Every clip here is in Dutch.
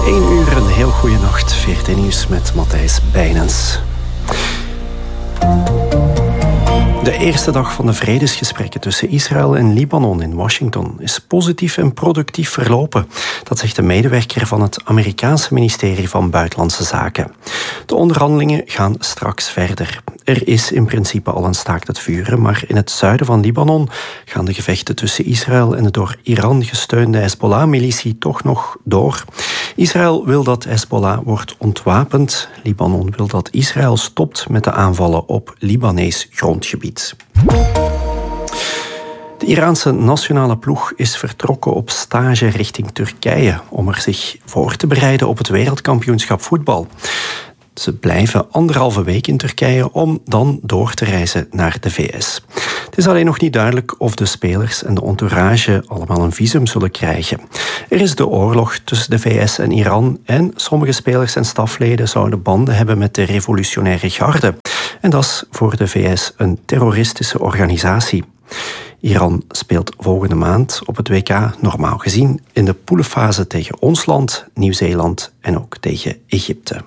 1 uur, een heel goede nacht. VRT Nieuws met Matthijs Bijnens. De eerste dag van de vredesgesprekken tussen Israël en Libanon in Washington is positief en productief verlopen. Dat zegt de medewerker van het Amerikaanse ministerie van Buitenlandse Zaken. De onderhandelingen gaan straks verder. Er is in principe al een staakt het vuren, maar in het zuiden van Libanon gaan de gevechten tussen Israël en de door Iran gesteunde Hezbollah-militie toch nog door. Israël wil dat Hezbollah wordt ontwapend. Libanon wil dat Israël stopt met de aanvallen op Libanees grondgebied. De Iraanse nationale ploeg is vertrokken op stage richting Turkije om er zich voor te bereiden op het wereldkampioenschap voetbal. Ze blijven 1,5 week in Turkije om dan door te reizen naar de VS. Het is alleen nog niet duidelijk of de spelers en de entourage allemaal een visum zullen krijgen. Er is de oorlog tussen de VS en Iran en sommige spelers en stafleden zouden banden hebben met de revolutionaire garde. En dat is voor de VS een terroristische organisatie. Iran speelt volgende maand op het WK normaal gezien in de poelenfase tegen ons land, Nieuw-Zeeland en ook tegen Egypte.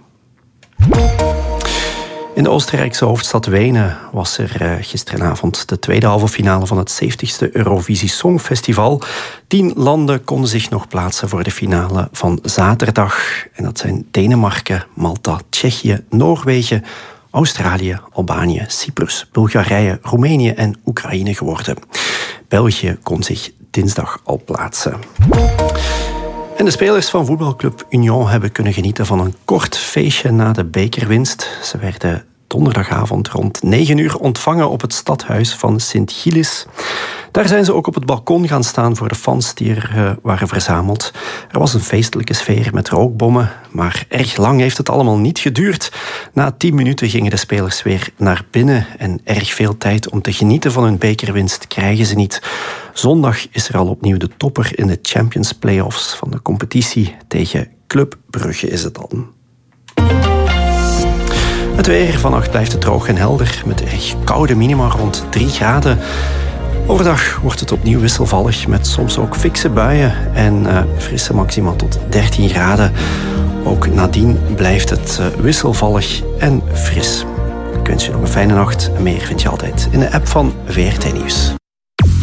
In de Oostenrijkse hoofdstad Wenen was er gisteravond de tweede halve finale van het 70ste Eurovisie Songfestival. 10 landen konden zich nog plaatsen voor de finale van zaterdag. En dat zijn Denemarken, Malta, Tsjechië, Noorwegen, Australië, Albanië, Cyprus, Bulgarije, Roemenië en Oekraïne geworden. België kon zich dinsdag al plaatsen. En de spelers van voetbalclub Union hebben kunnen genieten van een kort feestje na de bekerwinst. Ze werden donderdagavond rond 9 uur ontvangen op het stadhuis van Sint-Gilles. Daar zijn ze ook op het balkon gaan staan voor de fans die er waren verzameld. Er was een feestelijke sfeer met rookbommen, maar erg lang heeft het allemaal niet geduurd. Na 10 minuten gingen de spelers weer naar binnen en erg veel tijd om te genieten van hun bekerwinst krijgen ze niet. Zondag is er al opnieuw de topper in de Champions Playoffs van de competitie. Tegen Club Brugge is het dan. Het weer vannacht blijft het droog en helder met erg koude minima rond 3 graden. Overdag wordt het opnieuw wisselvallig met soms ook fikse buien en frisse maxima tot 13 graden. Ook nadien blijft het wisselvallig en fris. Ik wens je nog een fijne nacht en meer vind je altijd in de app van VRT Nieuws.